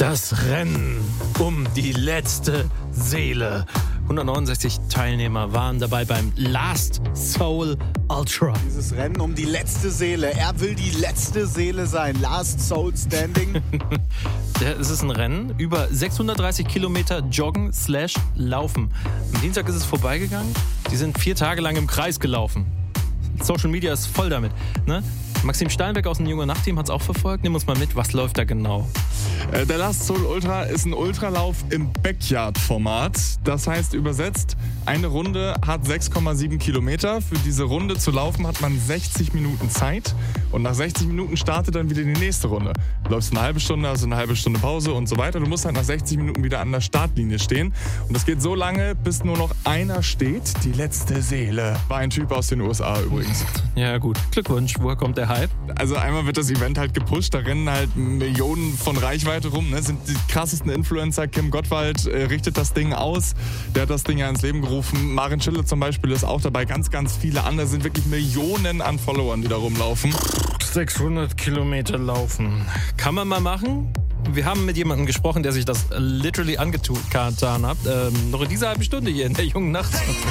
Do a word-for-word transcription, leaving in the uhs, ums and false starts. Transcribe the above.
Das Rennen um die letzte Seele. hundertneunundsechzig Teilnehmer waren dabei beim Last Soul Ultra. Dieses Rennen um die letzte Seele. Er will die letzte Seele sein. Last Soul Standing. Es ist ein Rennen über sechshundertdreißig Kilometer joggen slash laufen. Am Dienstag ist es vorbeigegangen. Die sind vier Tage lang im Kreis gelaufen. Social Media ist voll damit. Ne? Maxim Steinbeck aus dem Junge Nacht-Team hat es auch verfolgt. Nimm uns mal mit, was läuft da genau? Der Last Soul Ultra ist ein Ultralauf im Backyard-Format. Das heißt übersetzt, eine Runde hat sechs Komma sieben Kilometer. Für diese Runde zu laufen hat man sechzig Minuten Zeit. Und nach sechzig Minuten startet dann wieder die nächste Runde. Du läufst eine halbe Stunde, also eine halbe Stunde Pause und so weiter. Du musst halt nach sechzig Minuten wieder an der Startlinie stehen. Und das geht so lange, bis nur noch einer steht. Die letzte Seele. War ein Typ aus den U S A übrigens. Ja gut, Glückwunsch. Woher kommt der Hype? Also einmal wird das Event halt gepusht. Da rennen halt Millionen von Reichweite rum. Ne? Sind die krassesten Influencer. Kim Gottwald äh, richtet das Ding aus. Der hat das Ding ja ins Leben gerufen. Maren Schille zum Beispiel ist auch dabei. Ganz, ganz viele andere. Sind wirklich Millionen an Followern, die da rumlaufen. sechshundert Kilometer laufen. Kann man mal machen? Wir haben mit jemandem gesprochen, der sich das literally angetan hat. Ähm, noch in dieser halben Stunde hier in der Jungen Nacht.